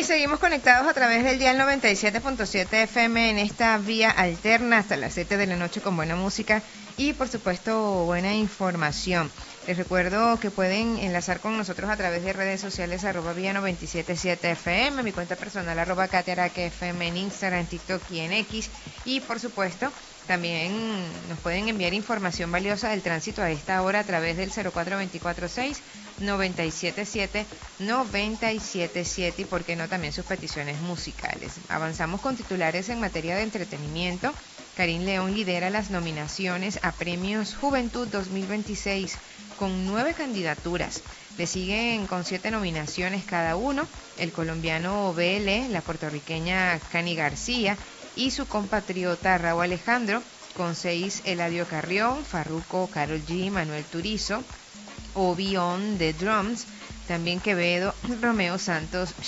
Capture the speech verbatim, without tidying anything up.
seguimos conectados a través del dial noventa y siete punto siete F M en esta vía alterna hasta las siete de la noche con buena música y por supuesto buena información. Les recuerdo que pueden enlazar con nosotros a través de redes sociales arroba vía noventa y siete punto siete F M, mi cuenta personal arroba Katy F M en Instagram, en TikTok y en X. Y por supuesto también nos pueden enviar información valiosa del tránsito a esta hora a través del cero cuatro dos cuatro seis nueve siete siete nueve siete siete y por qué no también sus peticiones musicales. Avanzamos con titulares en materia de entretenimiento. Karim León lidera las nominaciones a Premios Juventud dos mil veintiséis con nueve candidaturas. Le siguen con siete nominaciones cada uno el colombiano B L, la puertorriqueña Cani García y su compatriota Raúl Alejandro, con seis Eladio Carrión, Farruko, Karol G, Manuel Turizo, Obi On The Drums, también Quevedo, Romeo Santos,